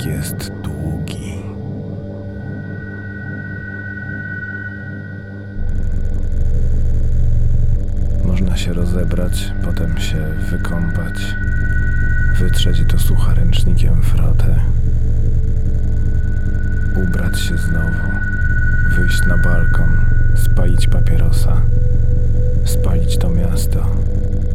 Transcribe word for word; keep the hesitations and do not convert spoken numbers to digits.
Świat jest długi. Można się rozebrać, potem się wykąpać, wytrzeć do sucha ręcznikiem frotę, ubrać się znowu, wyjść na balkon, spalić papierosa, spalić to miasto